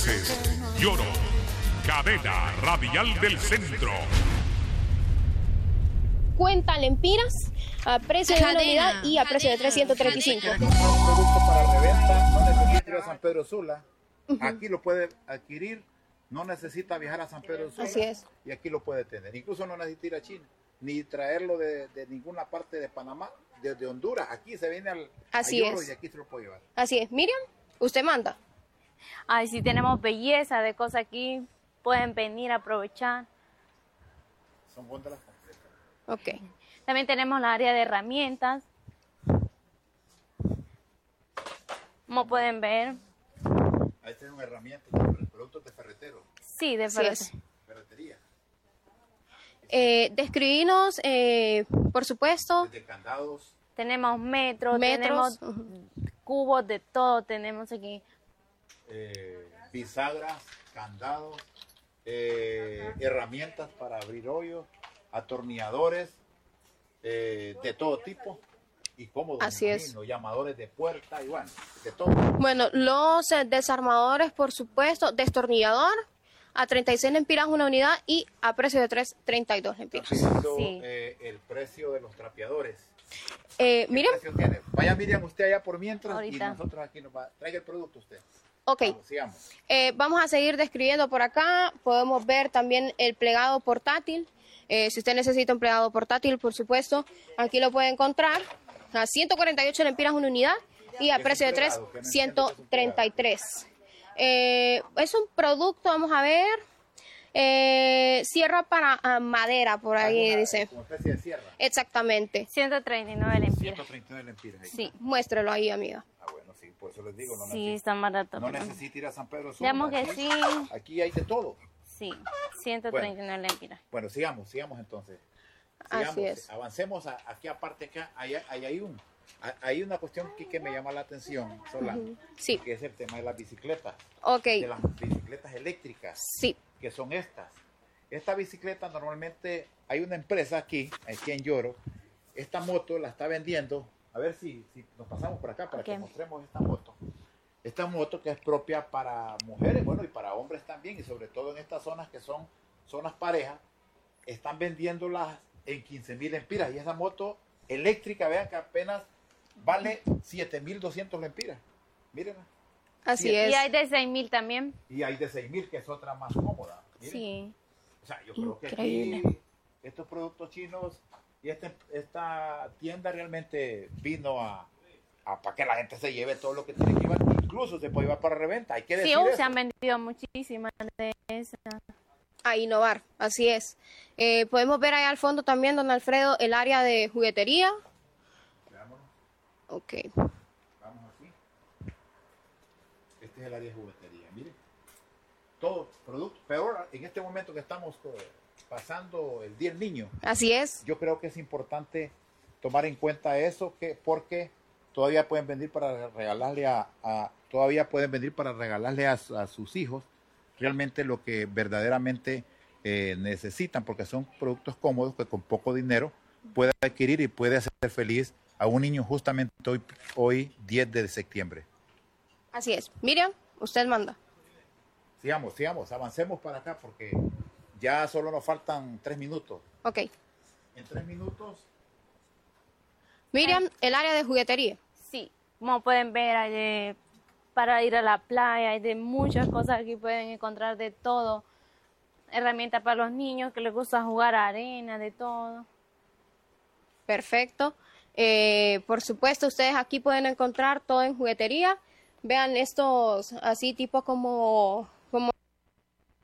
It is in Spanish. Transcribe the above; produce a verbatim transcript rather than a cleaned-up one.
Lloro, cadena radial del centro. Cuenta lempiras a precio de una unidad y a precio de trescientos treinta y cinco. Un producto para reventa, no necesita ir a San Pedro Sula. Aquí lo puede adquirir, no necesita viajar a San Pedro Sula. Así es. Y aquí lo puede tener. Incluso no necesita ir a China, ni traerlo de, de ninguna parte de Panamá, desde Honduras. Aquí se viene al Así a Lloro es. y aquí se lo puede llevar. Así es. Miriam, usted manda. Ay, sí, tenemos belleza de cosas aquí. Pueden venir a aprovechar. Son góndolas completas. Ok. También tenemos la área de herramientas. Como pueden ver. Ahí tienen herramientas, de productos de ferretero, Sí, de Así verdad. es. ferretería, Eh, describinos, eh, por supuesto, desde candados, Tenemos metros, metros. tenemos cubos de todo, tenemos aquí. eh, bisagras, candados, eh, herramientas para abrir hoyos, atornilladores, eh, de todo tipo y cómodos. Así me es. imagino, llamadores de puerta y bueno, de todo. Bueno, los eh, desarmadores, por supuesto, destornillador a treinta y seis lempiras una unidad y a precio de tres, treinta y dos lempiras. Pidiendo, Sí. eh, el precio de los trapeadores. Eh, ¿Qué Miriam, precio tiene? Vaya Miriam usted allá por mientras Ahorita. y nosotros aquí nos va. Traiga el producto usted. ok. Vamos, sigamos. Eh, vamos a seguir describiendo por acá. Podemos ver también el plegado portátil. Eh, si usted necesita un plegado portátil, por supuesto, aquí lo puede encontrar a ciento cuarenta y ocho lempiras una unidad y a ¿Qué es precio un de tres, plegado? Que no entiendo qué es un ciento treinta y tres. Eh, es un producto, vamos a ver, eh, sierra para ah, madera, por ahí Alguna- dice. Como especie de sierra. Exactamente. ciento treinta y nueve lempiras. ciento treinta y nueve lempiras. ahí. Sí, Muéstrelo ahí, amiga. Ah, bueno, sí, por eso les digo, no, sí, necesita, están baratos. no pero- necesita ir a San Pedro Sula. Digamos que Aquí- sí. Aquí hay de todo. Sí, ciento treinta y nueve lempiras. Bueno, sigamos, sigamos entonces. Así Sigamos, es. Avancemos a- aquí aparte acá, ahí, ahí hay un, hay- hay una cuestión que, que me llama la atención, Solano, Sí. que es el tema de las bicicletas, Ok. de las bicicletas eléctricas, Sí. que son estas. Esta bicicleta normalmente, hay una empresa aquí, aquí en Lloro, esta moto la está vendiendo, a ver si, si nos pasamos por acá para Ok. que mostremos esta moto. Esta moto que es propia para mujeres, bueno, y para hombres también, y sobre todo en estas zonas que son zonas parejas, están vendiéndolas en quince mil lempiras. Y esa moto eléctrica, vean que apenas vale siete mil doscientos lempiras. Mírenla. Así Sí. es. Y hay de seis mil también. Y hay de seis mil, que es otra más cómoda. Miren. Sí. O sea, yo creo que Increíble. aquí estos productos chinos y este, esta tienda realmente vino a, a para que la gente se lleve todo lo que tiene que llevar. Incluso se puede llevar para reventa. Hay que Sí, decir uh, eso. se han vendido muchísimas de esas. A innovar, así es. Eh, podemos ver ahí al fondo también, don Alfredo, el área de juguetería. Veámoslo. Ok. Vamos aquí. Este es el área de juguetería. Miren. Todo producto. Peor en este momento que estamos eh, pasando el Día del Niño. Así es. Yo creo que es importante tomar en cuenta eso, que porque todavía pueden venir para regalarle a, a- todavía pueden venir para regalarle a, su- a sus hijos realmente lo que verdaderamente eh, necesitan, porque son productos cómodos que con poco dinero puede adquirir y puede hacer feliz a un niño justamente hoy, hoy diez de septiembre. Así es. Miriam, usted manda. Sigamos, sigamos, avancemos para acá porque ya solo nos faltan tres minutos. Ok. En tres minutos Miriam, el área de juguetería. Sí, como pueden ver, hay de, para ir a la playa, hay de muchas cosas aquí, pueden encontrar de todo. Herramientas para los niños que les gusta jugar a arena, de todo. Perfecto. Eh, por supuesto, ustedes aquí pueden encontrar todo en juguetería. Vean estos así tipo como